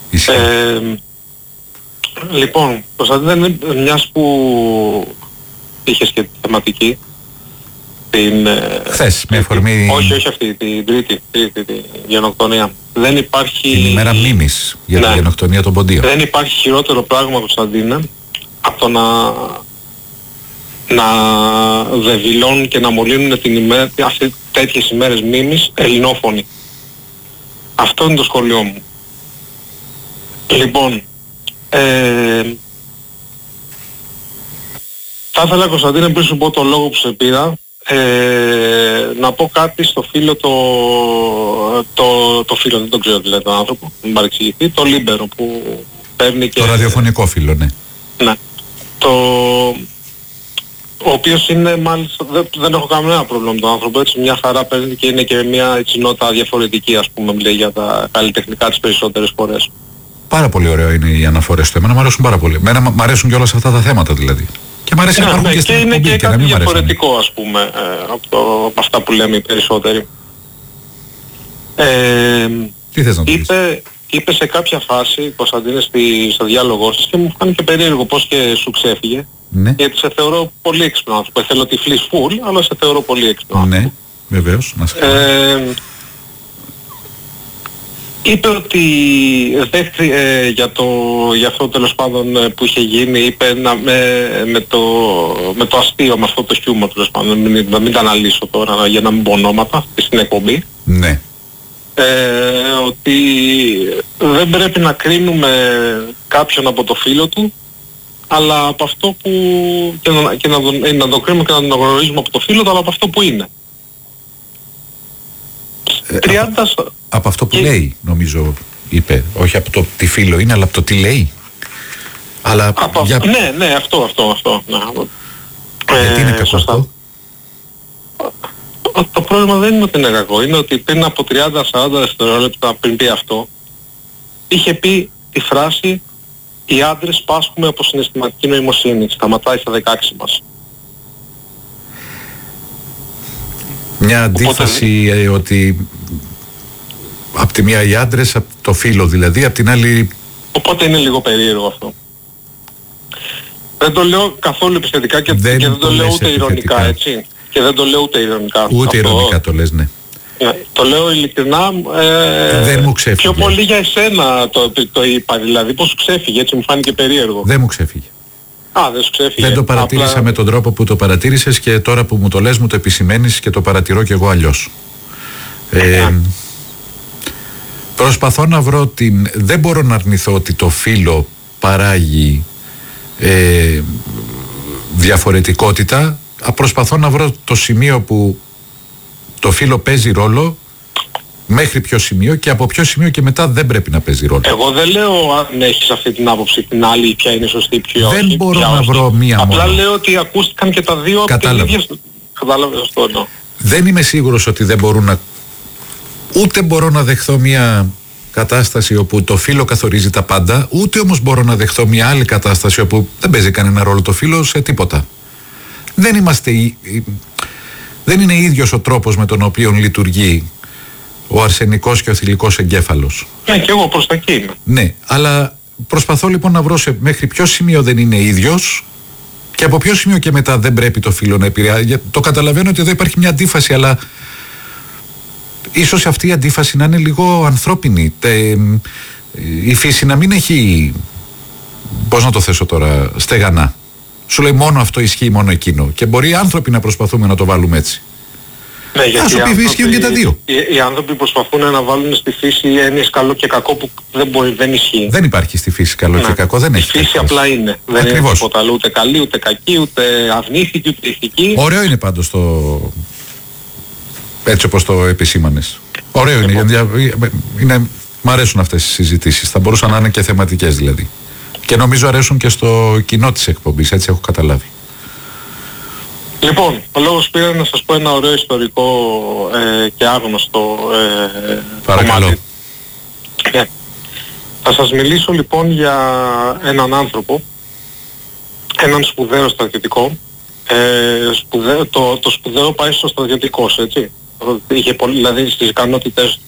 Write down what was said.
Λοιπόν, Κωνσταντίνε, μιας που είχες και τη θεματική, χθες, με αφορμή... Όχι αυτή, την τρίτη, τη γενοκτονία. Δεν υπάρχει... Την ημέρα μνήμης για τη γενοκτονία των Ποντίων. Δεν υπάρχει χειρότερο πράγμα, Κωνσταντίνε, από το να βεβηλώνουν και να μολύνουν την ημέρα, τέτοιες ημέρες μνήμης ελληνόφωνοι. Αυτό είναι το σχολείο μου. Λοιπόν, θα ήθελα, Κωνσταντίνε, πριν σου πω το λόγο που σε πήρα, να πω κάτι στο φίλο το φίλο, δεν τον ξέρω τι λέει τον άνθρωπο, μην παρεξηγηθεί, το Λίμπερο που παίρνει και... Το ραδιοφωνικό φίλο, ναι. Ναι. Ο οποίος είναι μάλιστα, δεν έχω κανένα πρόβλημα με τον άνθρωπο, έτσι μια χαρά παίρνει και είναι και μια έτσι νότα διαφορετική, ας πούμε, λέει για τα καλλιτεχνικά τις περισσότερες φορές. Πάρα πολύ ωραίο είναι οι αναφορές του. Εμένα μου αρέσουν πάρα πολύ. Εμένα μου αρέσουν και όλα αυτά τα θέματα δηλαδή. Και μου αρέσει να υπάρχουν και στην εκπομπή και είναι και κάτι διαφορετικό, ας πούμε, από αυτά που λέμε οι περισσότεροι. Τι θες να το πεις? Είπε σε κάποια φάση, Κωνσταντίνε, στο διάλογό σας και μου φάνηκε περίεργο πώς και σου ξέφυγε. Ναι. Γιατί σε θεωρώ πολύ έξυπνο άνθρωπο. Θέλω τυφλής φουλ, αλλά σε θεωρώ πολύ έξυπνο άνθρωπο. Ναι, βεβαίως. Να σε είπε ότι για αυτό τέλος πάντων που είχε γίνει, είπε με το αστείο, με αυτό το χιούμορ τέλος πάντων, να μην τα αναλύσω τώρα για να μην πω ονόματα στην εκπομπή. Ναι. Ότι δεν πρέπει να κρίνουμε κάποιον από το φίλο του, αλλά από αυτό που... και να το κρίνουμε και να τον γνωρίζουμε από το φίλο του, αλλά από αυτό που είναι. Από αυτό που λέει, νομίζω, είπε. Όχι από το τι φίλο είναι, αλλά από το τι λέει. Αλλά ναι, αυτό. Ναι. Γιατί είναι κακό αυτό? Το πρόβλημα δεν είναι ότι είναι κακό. Είναι ότι πριν από 30-40 δευτερόλεπτα πριν πει αυτό, είχε πει τη φράση «Οι άντρες πάσχουμε από συναισθηματική νοημοσύνη». Σταματάει στα 16 μας. Μια αντίφαση. Οπότε... ότι απ' τη μία οι άντρες, απ' το φίλο δηλαδή, απ' την άλλη... Οπότε είναι λίγο περίεργο αυτό. Δεν το λέω καθόλου επιθετικά και δεν το λέω ούτε ηρωνικά, έτσι. Και δεν το λέω ούτε ηρωνικά. Ούτε ηρωνικά το λες, ναι. Το λέω ειλικρινά, δεν μου ξέφυγε. Πιο πολύ για εσένα το είπα, δηλαδή πώς σου ξέφυγε, έτσι μου φάνηκε περίεργο. Δεν μου ξέφυγε. Δεν σου ξέφυγε. Δεν το παρατήρησα με τον τρόπο που το παρατήρησες και τώρα που μου το λες μου το επισημαίνεις και το παρατηρώ κι εγώ αλλιώς. Προσπαθώ να βρω δεν μπορώ να αρνηθώ ότι το φύλο παράγει διαφορετικότητα. Προσπαθώ να βρω το σημείο που το φύλο παίζει ρόλο, μέχρι ποιο σημείο και από ποιο σημείο και μετά δεν πρέπει να παίζει ρόλο. Εγώ δεν λέω αν έχεις αυτή την άποψη, την άλλη, ποια είναι σωστή, ποια όχι. Δεν μπορώ να βρω μία μόνο. Απλά λέω ότι ακούστηκαν και τα δύο από την ίδια... Κατάλαβες αυτό εννοώ. Δεν είμαι σίγουρος ότι δεν μπορούν να... Ούτε μπορώ να δεχθώ μία κατάσταση όπου το φύλο καθορίζει τα πάντα, ούτε όμως μπορώ να δεχθώ μία άλλη κατάσταση όπου δεν παίζει κανένα ρόλο το φύλο σε τίποτα. Δεν είναι ίδιος ο τρόπος με τον οποίο λειτουργεί ο αρσενικός και ο θηλυκός εγκέφαλος. Ναι, και εγώ προς τα εκεί είμαι. Ναι, αλλά προσπαθώ λοιπόν να βρω μέχρι ποιο σημείο δεν είναι ίδιος και από ποιο σημείο και μετά δεν πρέπει το φύλο να επηρεάζει. Το καταλαβαίνω ότι εδώ υπάρχει μια αντίφαση, αλλά ίσως αυτή η αντίφαση να είναι λίγο ανθρώπινη. Η φύση να μην έχει, πώς να το θέσω τώρα, στεγανά. Σου λέει μόνο αυτό ισχύει, μόνο εκείνο. Και μπορεί οι άνθρωποι να προσπαθούμε να το βάλουμε έτσι. Ναι, γιατί ισχύουν και τα δύο. Οι άνθρωποι προσπαθούν να βάλουν στη φύση έννοιες καλό και κακό που δεν ισχύει. Δεν υπάρχει στη φύση καλό και κακό, δεν έχει. Η φύση απλά είναι. Δεν είναι τίποτα άλλο, ούτε καλή, ούτε κακή, ούτε αυνήθικη, ούτε ηθική. Ωραίο είναι πάντως έτσι όπως το επισήμανες. Ωραίο είναι. Μ' αρέσουν αυτές οι συζητήσεις. Θα μπορούσαν να είναι και θεματικές δηλαδή. Και νομίζω αρέσουν και στο κοινό της εκπομπής, έτσι έχω καταλάβει. Λοιπόν, ο λόγος πήρα να σας πω ένα ωραίο ιστορικό και άγνωστο παρακαλώ. Θα σας μιλήσω λοιπόν για έναν άνθρωπο, έναν σπουδαίο στρατιωτικό. Το σπουδαίο πάει στο στρατιωτικός, έτσι. Είχε πολύ, δηλαδή στις ικανότητες